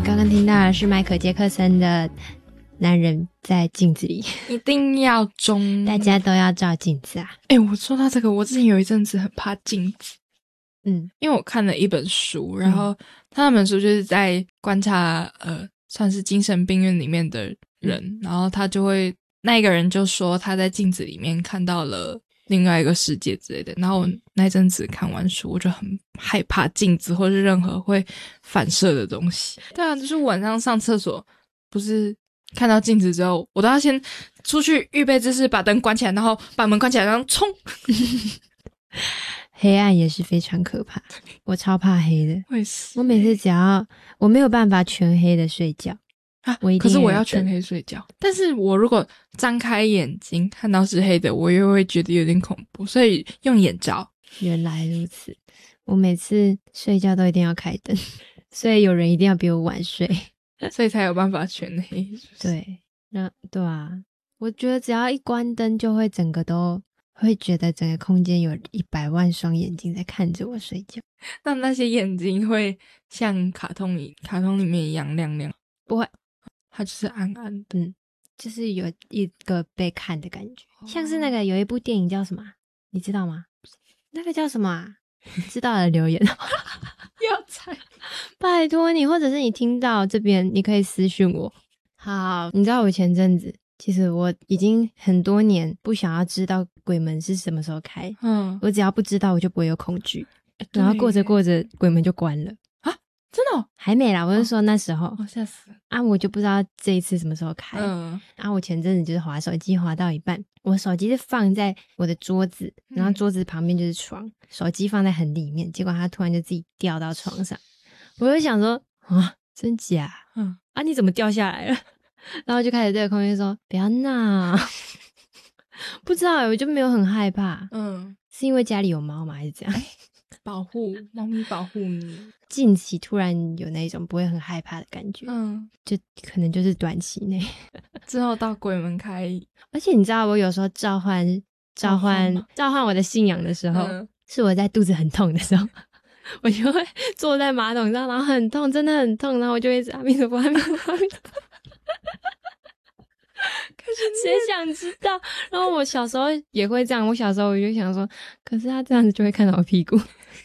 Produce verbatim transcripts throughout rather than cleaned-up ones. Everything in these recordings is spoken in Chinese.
刚刚听到的是迈克杰克森的男人在镜子里， 一定要中， 大家都要照镜子啊。 诶、欸、我说到这个，我之前有一阵子很怕镜子， 嗯， 因为我看了一本书，然后他那本书就是在观察呃，算是精神病院里面的人，嗯、然后他就会那一个人就说他在镜子里面看到了另外一个世界之类的，然后我那阵子看完书，我就很害怕镜子或是任何会反射的东西。对啊，就是晚上上厕所，不是看到镜子之后，我都要先出去预备姿势，把灯关起来，然后把门关起来，然后冲。 黑暗也是非常可怕，我超怕黑的。 我也是， 我每次只要我没有办法全黑的睡觉啊， 我一定可是我要全黑睡觉，但是我如果张开眼睛看到是黑的，我又会觉得有点恐怖，所以用眼罩。 原来如此，我每次睡觉都一定要开灯，所以有人一定要比我晚睡， 所以才有办法全黑。是不是？ 对，那对啊，我觉得只要一关灯，就会整个都会觉得整个空间有一百万双眼睛在看着我睡觉。 那那些眼睛会像卡通里卡通里面一样亮亮？ 不会， 它就是暗暗的， 嗯，就是有一个被看的感觉，哦、像是那个有一部电影叫什么，你知道吗？那个叫什么啊？知道的留言要猜， 拜托你，或者是你听到这边，你可以私讯我。好，你知道我前阵子，其实我已经很多年不想要知道鬼门是什么时候开，嗯，我只要不知道，我就不会有恐惧。然后过着过着，鬼门就关了啊！真的、哦？ 还没啦，我是说那时候， 哦，吓死了啊！我就不知道这一次什么时候开。嗯，啊，我前阵子就是滑手机滑到一半，我手机是放在我的桌子，然后桌子旁边就是床，嗯、手机放在很里面，结果它突然就自己掉到床上，我就想说啊，真假？嗯，啊，你怎么掉下来了？然后就开始对着空间说不要闹，不知道欸，我就没有很害怕。嗯，是因为家里有猫吗？还是怎样？ 保护猫咪保护你， 近期突然有那种不会很害怕的感觉，嗯，就可能就是短期内之后到鬼门开。 而且你知道我有时候召唤召唤召唤我的信仰的时候，嗯、是我在肚子很痛的时候，我就会坐在马桶上，然后很痛，真的很痛，然后我就会一直阿弥陀佛阿弥陀佛阿弥陀佛。可是谁想知道？然后我小时候也会这样，我小时候我就想说，可是他这样子就会看到我屁股。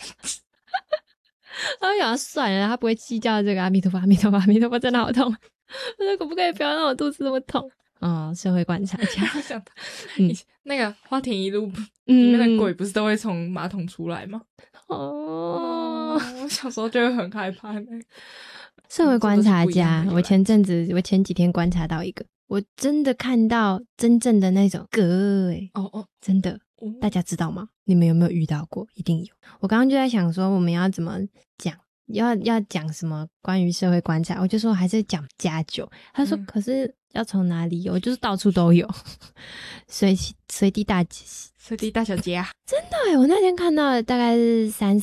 然后想算了，他不会计较这个阿弥陀佛阿弥陀佛阿弥陀佛真的好痛，我说可不可以不要让我肚子那么痛？哦，社会观察家。 想嗯，那个花田一路里面的鬼不是都会从马桶出来吗？哦，我小时候就会很害怕那个。 社会观察家，我前阵子我前几天观察到一个，我真的看到真正的那种哥欸，哦哦，真的。大家知道吗？你们有没有遇到过？一定有。我刚刚就在想说我们要怎么讲，要要讲什么关于社会观察，我就说还是讲家酒。他说、嗯、可是要从哪里有？就是到处都有，随随地大随地大小街啊！ 真的耶，我那天看到的大概是三